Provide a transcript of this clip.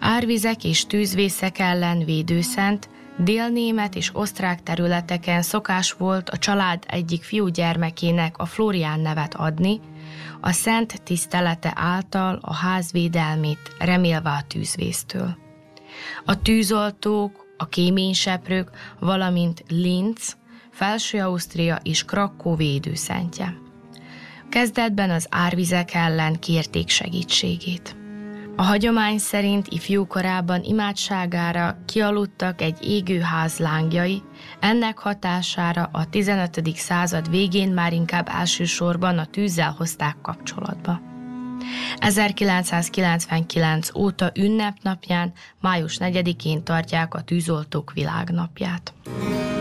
Árvizek és tűzvészek ellen védőszent, délnémet és osztrák területeken szokás volt a család egyik fiúgyermekének a Flórián nevet adni, a szent tisztelete által a ház védelmét remélve a tűzvésztől. A tűzoltók, a kéményseprők, valamint Linz, Felső-Ausztria és Krakkó védőszentje. Kezdetben az árvizek ellen kérték segítségét. A hagyomány szerint ifjúkorában imádságára kialudtak egy égőház lángjai, ennek hatására a 15. század végén már inkább elsősorban a tűzzel hozták kapcsolatba. 1999 óta ünnepnapján, május 4-én tartják a tűzoltók világnapját.